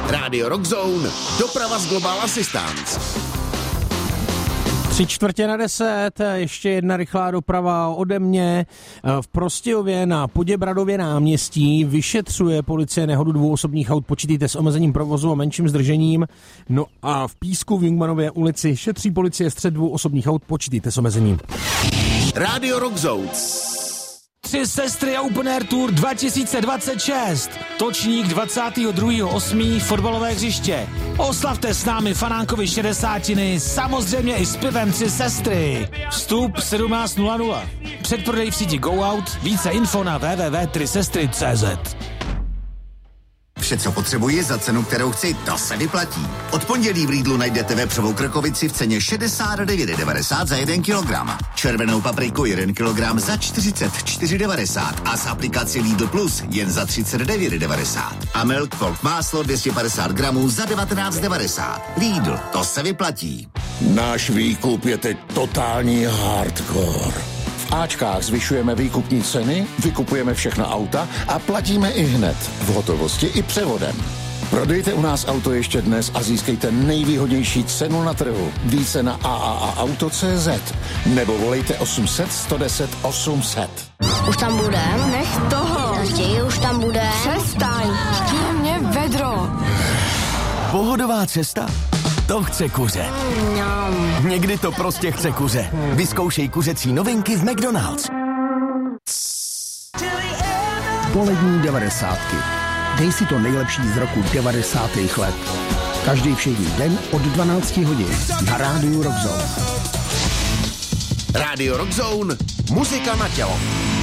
Radio Rock Zone, doprava z Global Assistance. 9:45, ještě jedna rychlá doprava ode mě. V Prostějově na Poděbradově náměstí vyšetřuje policie nehodu 2 osobních aut, počítejte s omezením provozu a menším zdržením. No a v Písku v Jungmanově ulici šetří policie střet 2 osobních aut, počítejte s omezením. Radio Rock Zone. 3 sestry Open Air Tour 2026. Točník 22.8. fotbalové hřiště. Oslavte s námi fanánkovi 60, samozřejmě i s pivem 3 sestry. Vstup 17:00. Předprodej v síti Go Out. Více info na www.3sestry.cz. Vše, co potřebuji za cenu, kterou chci, to se vyplatí. Od pondělí v Lidlu najdete vepřovou krkovici v ceně 69,90 za 1 kilogram. Červenou papriku 1 kilogram za 44,90 a z aplikaci Lidl Plus jen za 39,90. A Milk Folk máslo 250 gramů za 19,90. Lidl, to se vyplatí. Náš výkup je teď totální hardcore. V Ačkách zvyšujeme výkupní ceny, vykupujeme všechna auta a platíme i hned, v hotovosti i převodem. Prodejte u nás auto ještě dnes a získejte nejvýhodnější cenu na trhu. Více na AAAauto.cz nebo volejte 800 110 800. Už tam budem? Nech toho. Raději už tam budem. Přestaň. Chtěj mě vedro. Pohodová cesta? To chce kuře. Někdy to prostě chce kuře. Vyzkoušej kuřecí novinky v McDonald's. Polední 90. Dej si to nejlepší z roku 90. let. Každý všední den od 12 hodin na rádiu Rock Zone. Radio Rock Zone, muzika na tělo.